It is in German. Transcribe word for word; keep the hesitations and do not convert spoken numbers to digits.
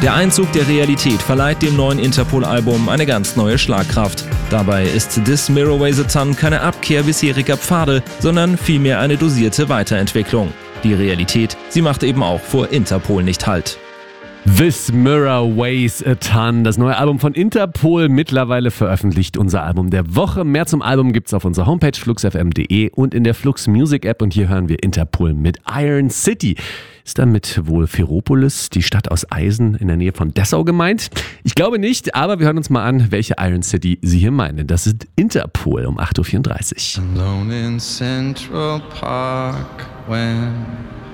Der Einzug der Realität verleiht dem neuen Interpol-Album eine ganz neue Schlagkraft. Dabei ist This Mirror Weighs a Ton keine Abkehr bisheriger Pfade, sondern vielmehr eine dosierte Weiterentwicklung. Die Realität, sie macht eben auch vor Interpol nicht Halt. This Mirror Weighs a Ton, das neue Album von Interpol, mittlerweile veröffentlicht, unser Album der Woche. Mehr zum Album gibt's auf unserer Homepage flux f m punkt d e und in der Flux Music App. Und hier hören wir Interpol mit Iron City. Ist damit wohl Ferropolis, die Stadt aus Eisen in der Nähe von Dessau, gemeint? Ich glaube nicht, aber wir hören uns mal an, welche Iron City sie hier meinen. Das ist Interpol um acht Uhr vierunddreißig. Alone in Central Park when